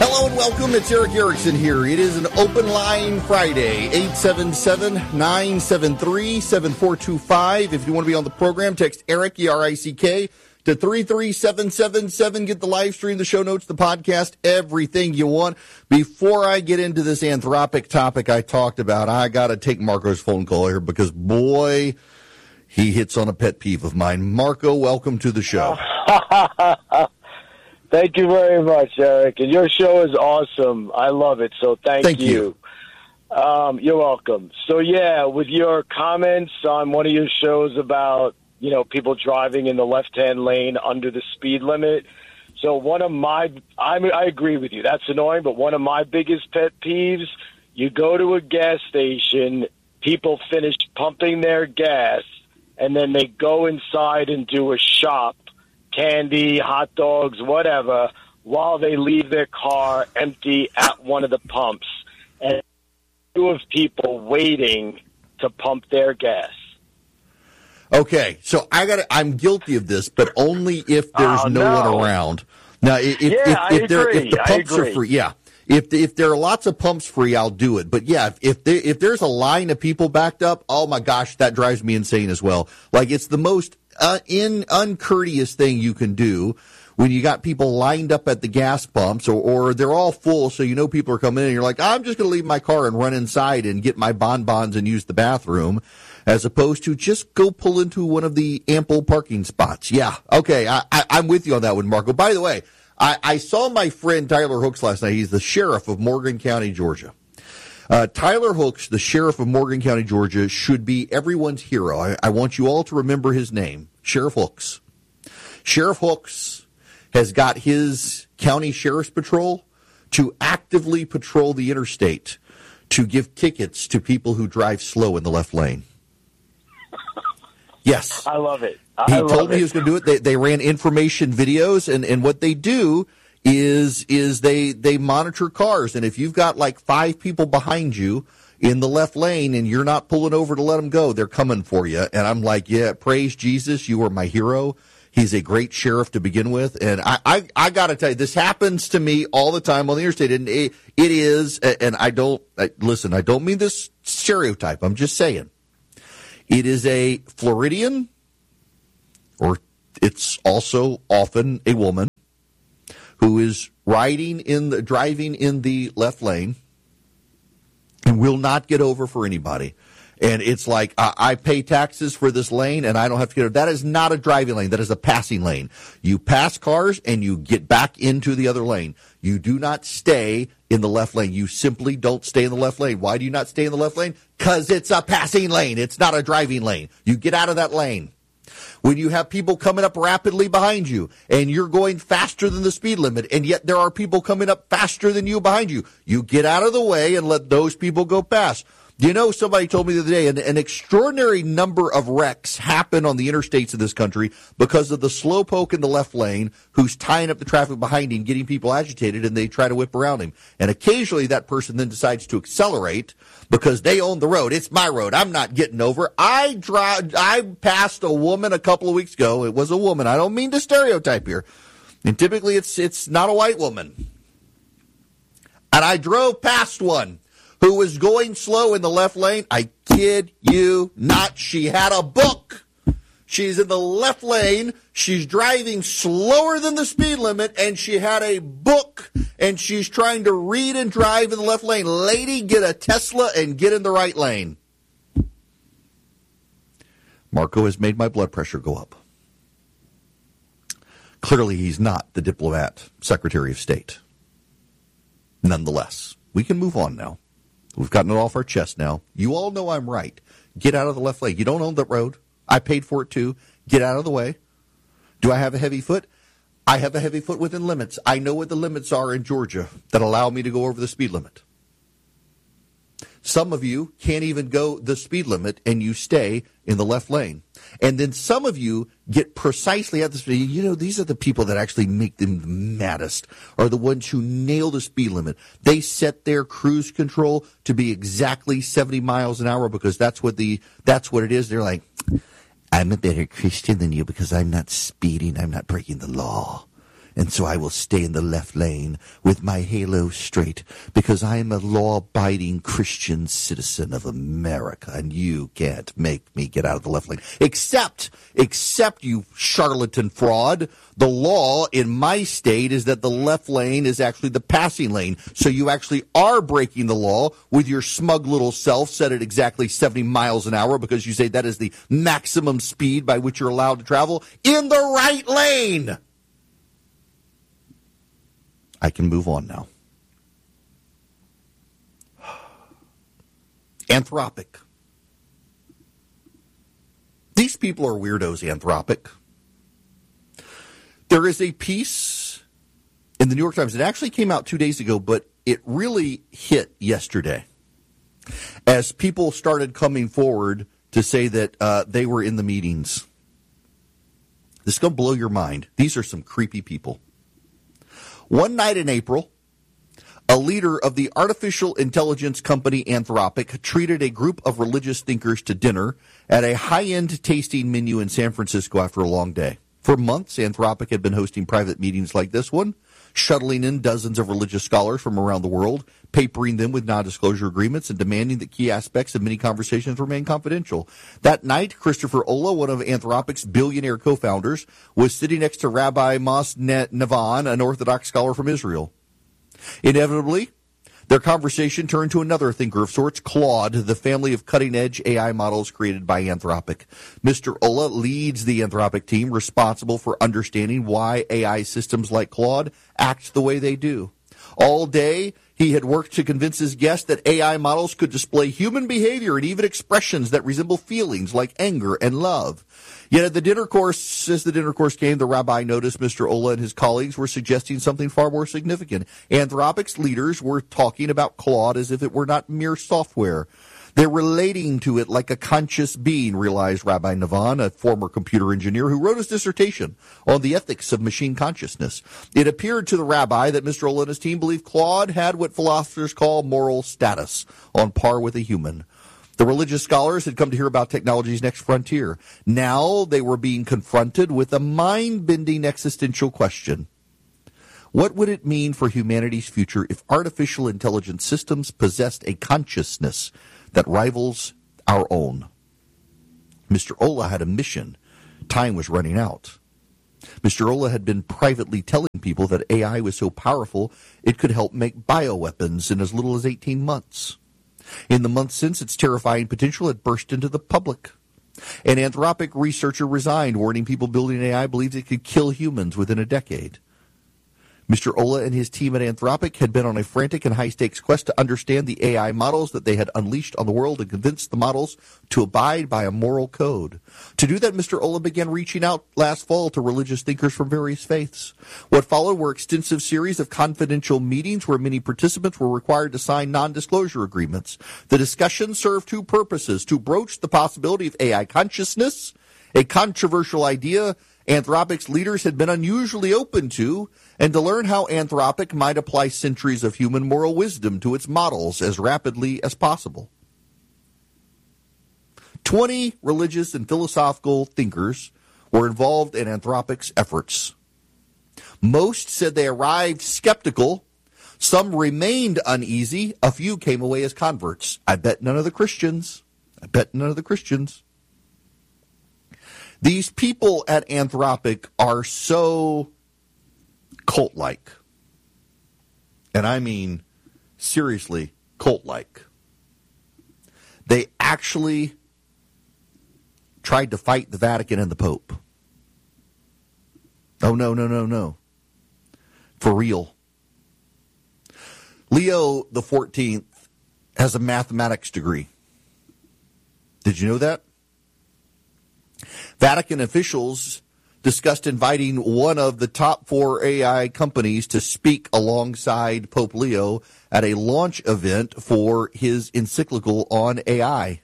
Hello and welcome. It's Eric Erickson here. It is an open line Friday, 877-973-7425. If you want to be on the program, text Eric, E-R-I-C-K, to 33777. Get the live stream, the show notes, the podcast, everything you want. Before I get into this Anthropic topic I talked about, I got to take Marco's phone call here because, boy, he hits on a pet peeve of mine. Marco, welcome to the show. Thank you very much, Eric. And your show is awesome. I love it, so thank you. You're welcome. So, yeah, with your comments on one of your shows about, you know, people driving in the left-hand lane under the speed limit. So I agree with you. That's annoying, but one of my biggest pet peeves, you go to a gas station, people finish pumping their gas, and then they go inside and do a shop, candy, hot dogs, whatever, while they leave their car empty at one of the pumps. And two of people waiting to pump their gas. Okay, so I'm guilty of this, but only if there's no one around. Now, if the pumps are free, yeah. If there are lots of pumps free, I'll do it. But yeah, if there's a line of people backed up, oh my gosh, that drives me insane as well. Like, it's the most uncourteous thing you can do when you got people lined up at the gas pumps or they're all full, so you know people are coming in and you're like, I'm just going to leave my car and run inside and get my bonbons and use the bathroom, as opposed to just go pull into one of the ample parking spots. Yeah, okay, I'm with you on that one, Marco. By the way, I saw my friend Tyler Hooks last night. He's the sheriff of Morgan County, Georgia. Tyler Hooks, the sheriff of Morgan County, Georgia, should be everyone's hero. I want you all to remember his name, Sheriff Hooks. Sheriff Hooks has got his county sheriff's patrol to actively patrol the interstate to give tickets to people who drive slow in the left lane. Yes. I love it. He told me he was going to do it. They ran information videos, and what they do is they monitor cars. And if you've got like 5 people behind you in the left lane and you're not pulling over to let them go, they're coming for you. And I'm like, yeah, praise Jesus. You are my hero. He's a great sheriff to begin with. And I got to tell you, this happens to me all the time on the interstate. And it is, and I don't mean this stereotype. I'm just saying. It is a Floridian, or it's also often a woman, who is driving in the left lane and will not get over for anybody. And it's like, I pay taxes for this lane and I don't have to get over. That is not a driving lane. That is a passing lane. You pass cars and you get back into the other lane. You do not stay in the left lane. You simply don't stay in the left lane. Why do you not stay in the left lane? Because it's a passing lane. It's not a driving lane. You get out of that lane. When you have people coming up rapidly behind you and you're going faster than the speed limit, and yet there are people coming up faster than you behind you, you get out of the way and let those people go past. You know, somebody told me the other day, an extraordinary number of wrecks happen on the interstates of this country because of the slowpoke in the left lane who's tying up the traffic behind him, getting people agitated, and they try to whip around him. And occasionally that person then decides to accelerate because they own the road. It's my road. I'm not getting over. I passed a woman a couple of weeks ago. It was a woman. I don't mean to stereotype here. And typically it's not a white woman. And I drove past one who was going slow in the left lane. I kid you not. She had a book. She's in the left lane. She's driving slower than the speed limit, and she had a book, and she's trying to read and drive in the left lane. Lady, get a Tesla and get in the right lane. Marco has made my blood pressure go up. Clearly, he's not the diplomat, Secretary of State. Nonetheless, we can move on now. We've gotten it off our chest now. You all know I'm right. Get out of the left lane. You don't own that road. I paid for it too. Get out of the way. Do I have a heavy foot? I have a heavy foot within limits. I know what the limits are in Georgia that allow me to go over the speed limit. Some of you can't even go the speed limit and you stay in the left lane. And then some of you get precisely at the speed. You know, these are the people that actually make them maddest, are the ones who nail the speed limit. They set their cruise control to be exactly 70 miles an hour because that's what it is. They're like, I'm a better Christian than you because I'm not speeding. I'm not breaking the law. And so I will stay in the left lane with my halo straight because I am a law-abiding Christian citizen of America, and you can't make me get out of the left lane. Except, you charlatan fraud, the law in my state is that the left lane is actually the passing lane. So you actually are breaking the law with your smug little self set at exactly 70 miles an hour because you say that is the maximum speed by which you're allowed to travel in the right lane. I can move on now. Anthropic. These people are weirdos, Anthropic. There is a piece in the New York Times. It actually came out 2 days ago, but it really hit yesterday as people started coming forward to say that they were in the meetings. This is going to blow your mind. These are some creepy people. One night in April, a leader of the artificial intelligence company Anthropic treated a group of religious thinkers to dinner at a high-end tasting menu in San Francisco after a long day. For months, Anthropic had been hosting private meetings like this one, shuttling in dozens of religious scholars from around the world, papering them with non-disclosure agreements, and demanding that key aspects of many conversations remain confidential. That night, Christopher Olah, one of Anthropic's billionaire co-founders, was sitting next to Rabbi Mos Navan, an Orthodox scholar from Israel. Inevitably, their conversation turned to another thinker of sorts, Claude, the family of cutting-edge AI models created by Anthropic. Mr. Olah leads the Anthropic team responsible for understanding why AI systems like Claude act the way they do. All day, he had worked to convince his guests that AI models could display human behavior and even expressions that resemble feelings like anger and love. Yet at the dinner course, as the dinner course came, the rabbi noticed Mr. Olah and his colleagues were suggesting something far more significant. Anthropic's leaders were talking about Claude as if it were not mere software. They're relating to it like a conscious being, realized Rabbi Navan, a former computer engineer who wrote his dissertation on the ethics of machine consciousness. It appeared to the rabbi that Mr. Olah and his team believed Claude had what philosophers call moral status, on par with a human. The religious scholars had come to hear about technology's next frontier. Now they were being confronted with a mind-bending existential question. What would it mean for humanity's future if artificial intelligence systems possessed a consciousness that rivals our own? Mr. Olah had a mission. Time was running out. Mr. Olah had been privately telling people that AI was so powerful it could help make bioweapons in as little as 18 months. In the months since, its terrifying potential had burst into the public. An Anthropic researcher resigned, warning people building AI believed it could kill humans within a decade. Mr. Olah and his team at Anthropic had been on a frantic and high-stakes quest to understand the AI models that they had unleashed on the world and convince the models to abide by a moral code. To do that, Mr. Olah began reaching out last fall to religious thinkers from various faiths. What followed were extensive series of confidential meetings where many participants were required to sign non-disclosure agreements. The discussion served two purposes: to broach the possibility of AI consciousness, a controversial idea Anthropic's leaders had been unusually open to, and to learn how Anthropic might apply centuries of human moral wisdom to its models as rapidly as possible. 20 religious and philosophical thinkers were involved in Anthropic's efforts. Most said they arrived skeptical. Some remained uneasy. A few came away as converts. I bet none of the Christians. These people at Anthropic are so cult-like. And I mean, seriously, cult-like. They actually tried to fight the Vatican and the Pope. Oh, no. For real. Leo the 14th has a mathematics degree. Did you know that? Vatican officials discussed inviting one of the top 4 AI companies to speak alongside Pope Leo at a launch event for his encyclical on AI.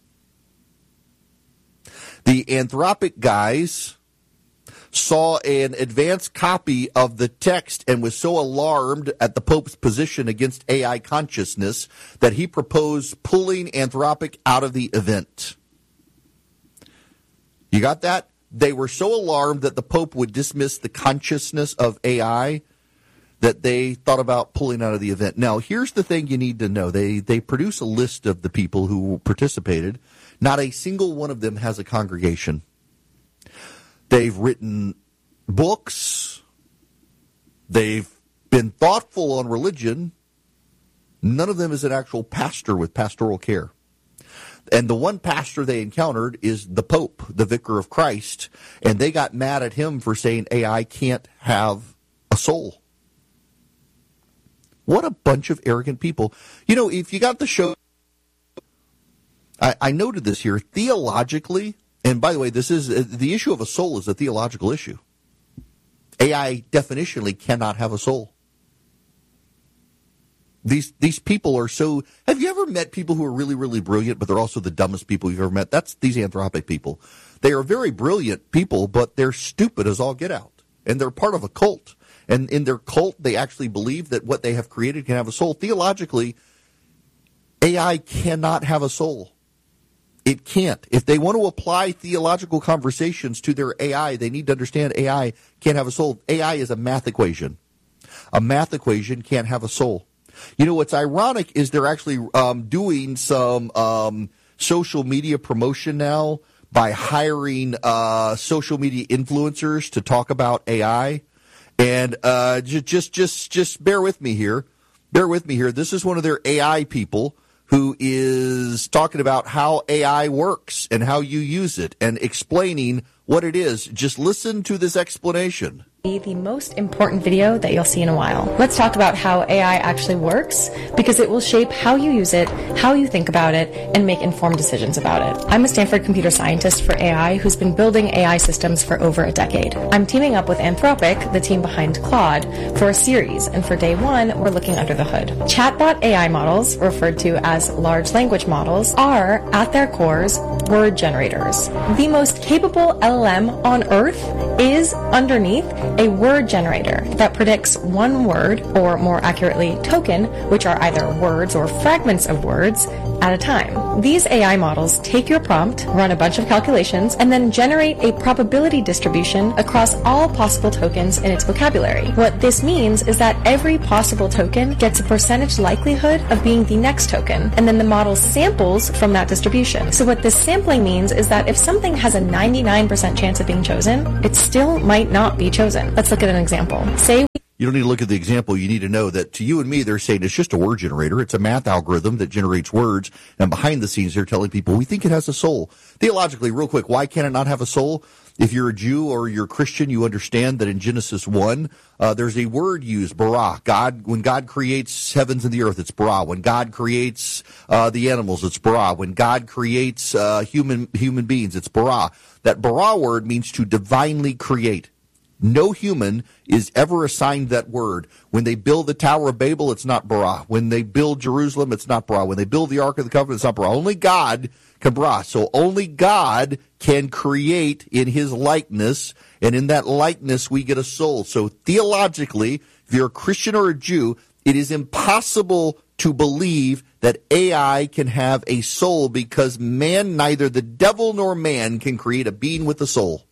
The Anthropic guys saw an advanced copy of the text and was so alarmed at the Pope's position against AI consciousness that he proposed pulling Anthropic out of the event. You got that? they were so alarmed that the Pope would dismiss the consciousness of AI that they thought about pulling out of the event. Now, here's the thing you need to know. They produce a list of the people who participated. Not a single one of them has a congregation. They've written books. They've been thoughtful on religion. None of them is an actual pastor with pastoral care. And the one pastor they encountered is the Pope, the Vicar of Christ, and they got mad at him for saying AI can't have a soul. What a bunch of arrogant people. You know, if you got the show, I noted this here, theologically, and by the way, this is the issue of a soul is a theological issue. AI definitionally cannot have a soul. These people are so... Have you ever met people who are really, really brilliant, but they're also the dumbest people you've ever met? That's these Anthropic people. They are very brilliant people, but they're stupid as all get out. And they're part of a cult. And in their cult, they actually believe that what they have created can have a soul. Theologically, AI cannot have a soul. It can't. If they want to apply theological conversations to their AI, they need to understand AI can't have a soul. AI is a math equation. A math equation can't have a soul. You know, what's ironic is they're actually doing some social media promotion now by hiring social media influencers to talk about AI. And just bear with me here. Bear with me here. This is one of their AI people who is talking about how AI works and how you use it and explaining what it is. Just listen to this explanation. The most important video that you'll see in a while. Let's talk about how AI actually works, because it will shape how you use it, how you think about it, and make informed decisions about it. I'm a Stanford computer scientist for AI who's been building AI systems for over a decade. I'm teaming up with Anthropic, the team behind Claude, for a series, and for day one, we're looking under the hood. Chatbot AI models, referred to as large language models, are, at their cores, word generators. The most capable LLM on Earth is, underneath, a word generator that predicts one word, or more accurately, token, which are either words or fragments of words, at a time. These AI models take your prompt, run a bunch of calculations, and then generate a probability distribution across all possible tokens in its vocabulary. What this means is that every possible token gets a percentage likelihood of being the next token, and then the model samples from that distribution. So what this sampling means is that if something has a 99% chance of being chosen, it still might not be chosen. Let's look at an example. Say you don't need to look at the example. You need to know that to you and me, they're saying it's just a word generator. It's a math algorithm that generates words. And behind the scenes, they're telling people, we think it has a soul. Theologically, real quick, why can it not have a soul? If you're a Jew or you're a Christian, you understand that in Genesis 1, there's a word used, bara. God, when God creates heavens and the earth, it's bara. When God creates the animals, it's bara. When God creates human beings, it's bara. That bara word means to divinely create. No human is ever assigned that word. When they build the Tower of Babel, it's not bara. When they build Jerusalem, it's not bara. When they build the Ark of the Covenant, it's not bara. Only God can bara. So only God can create in his likeness, and in that likeness we get a soul. So theologically, if you're a Christian or a Jew, it is impossible to believe that AI can have a soul, because man, neither the devil nor man, can create a being with a soul.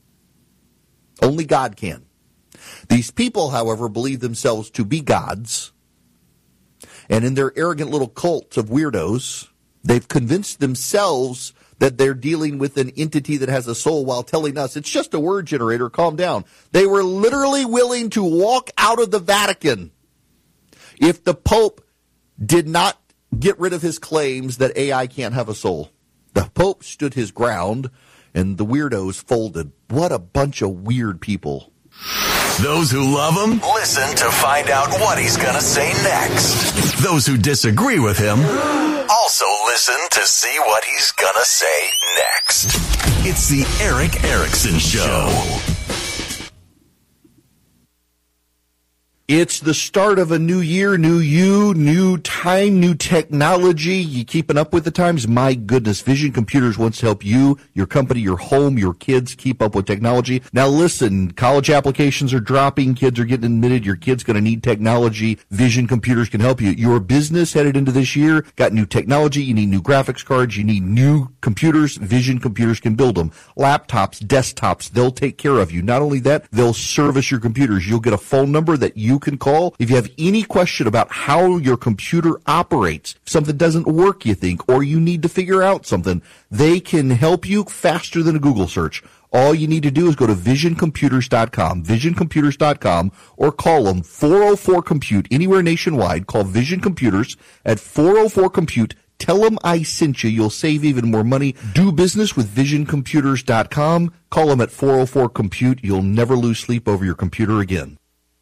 Only God can. These people, however, believe themselves to be gods. And in their arrogant little cult of weirdos, they've convinced themselves that they're dealing with an entity that has a soul while telling us it's just a word generator, calm down. They were literally willing to walk out of the Vatican if the Pope did not get rid of his claims that AI can't have a soul. The Pope stood his ground, and the weirdos folded. What a bunch of weird people. Those who love him, listen to find out what he's going to say next. Those who disagree with him, also listen to see what he's going to say next. It's the Erick Erickson Show. It's the start of a new year, new you, new time, new technology. You keeping up with the times? My goodness, Vision Computers wants to help you, your company, your home, your kids keep up with technology. Now listen, college applications are dropping, kids are getting admitted, your kid's going to need technology. Vision Computers can help you. Your business headed into this year, got new technology, you need new graphics cards, you need new computers. Vision Computers can build them. Laptops, desktops, they'll take care of you. Not only that, they'll service your computers. You'll get a phone number that you can call if you have any question about how your computer operates. If something doesn't work, you think, or you need to figure out something, they can help you faster than a Google search. All you need to do is go to visioncomputers.com, visioncomputers.com, or call them 404-COMPUTE anywhere nationwide. Call Vision Computers at 404-COMPUTE. Tell them I sent you. You'll save even more money. Do business with visioncomputers.com. Call them at 404-COMPUTE. You'll never lose sleep over your computer again.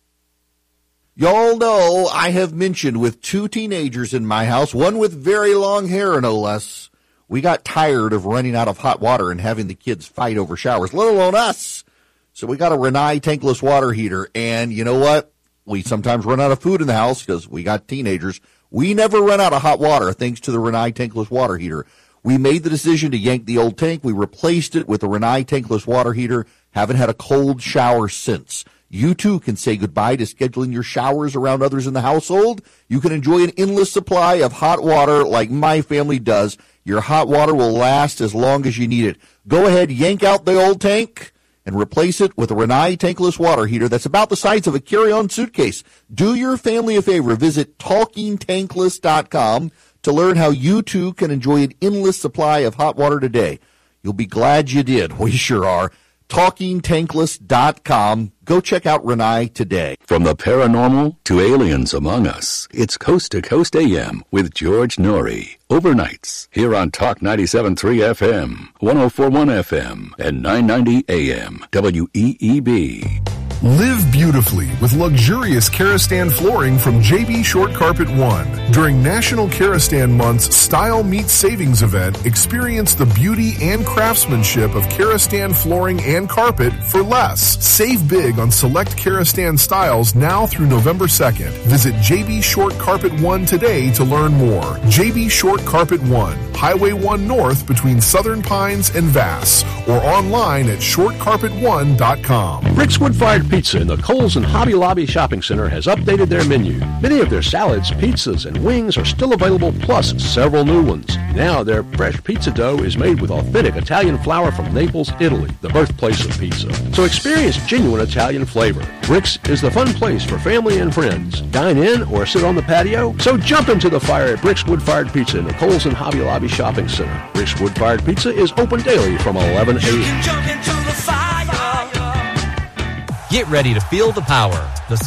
Y'all know I have mentioned with two teenagers in my house, one with very long hair, no less. We got tired of running out of hot water and having the kids fight over showers, let alone us. So we got a Rinnai tankless water heater. And you know what? We sometimes run out of food in the house because we got teenagers. We never run out of hot water thanks to the Rinnai tankless water heater. We made the decision to yank the old tank. We replaced it with the Rinnai tankless water heater. Haven't had a cold shower since. You too can say goodbye to scheduling your showers around others in the household. You can enjoy an endless supply of hot water like my family does. Your hot water will last as long as you need it. Go ahead, yank out the old tank and replace it with a Rinnai tankless water heater that's about the size of a carry-on suitcase. Do your family a favor. Visit TalkingTankless.com to learn how you too can enjoy an endless supply of hot water today. You'll be glad you did. We sure are. TalkingTankless.com. Go check out Rinnai today. From the paranormal to aliens among us, it's Coast to Coast AM with George Norrie. Overnights here on Talk 97.3 FM, 104.1 FM, and 990 AM, WEEB. Live beautifully with luxurious Karastan flooring from JB Short Carpet One. During National Karastan Month's Style Meets Savings event, experience the beauty and craftsmanship of Karastan flooring and carpet for less. Save big on select Karastan styles now through November 2nd. Visit JB Short Carpet One today to learn more. JB Short Carpet One, Highway 1 North between Southern Pines and Vass, or online at shortcarpet1.com. Rick's Wood Fired Pizza in the Kohl's and Hobby Lobby Shopping Center has updated their menu. Many of their salads, pizzas, and wings are still available, plus several new ones. Now their fresh pizza dough is made with authentic Italian flour from Naples, Italy, the birthplace of pizza. So experience genuine Italian flavor. Rick's is the fun place for family and friends. Dine in or sit on the patio? So jump into the fire at Rick's Wood Fired Pizza in the Kohl's and Hobby Lobby Shopping Center. Rick's Wood Fired Pizza is open daily from 11 a.m. Get ready to feel the power. The